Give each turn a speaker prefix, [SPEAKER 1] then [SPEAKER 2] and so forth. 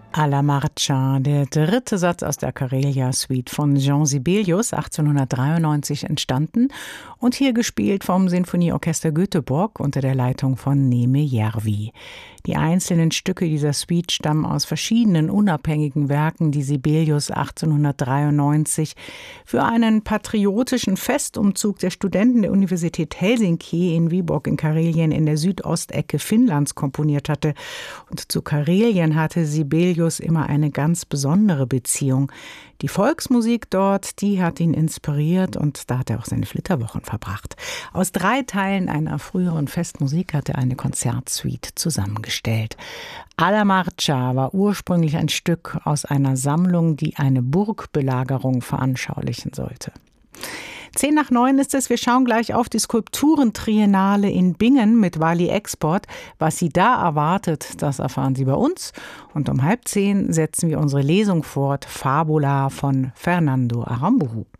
[SPEAKER 1] Alla Marcia, der dritte Satz aus der Karelia-Suite von Jean Sibelius, 1893 entstanden und hier gespielt vom Sinfonieorchester Göteborg unter der Leitung von Neme Järvi. Die einzelnen Stücke dieser Suite stammen aus verschiedenen unabhängigen Werken, die Sibelius 1893 für einen patriotischen Festumzug der Studenten der Universität Helsinki in Viborg in Karelien in der Südostecke Finnlands komponiert hatte. Und zu Karelien hatte Sibelius immer eine ganz besondere Beziehung. Die Volksmusik dort, die hat ihn inspiriert und da hat er auch seine Flitterwochen verbracht. Aus 3 Teilen einer früheren Festmusik hat er eine Konzertsuite zusammengestellt. Alla Marcia war ursprünglich ein Stück aus einer Sammlung, die eine Burgbelagerung veranschaulichen sollte. 8:10 ist es. Wir schauen gleich auf die Skulpturentriennale in Bingen mit Wally Export. Was Sie da erwartet, das erfahren Sie bei uns. Und um 9:30 setzen wir unsere Lesung fort, Fabula von Fernando Aramburu.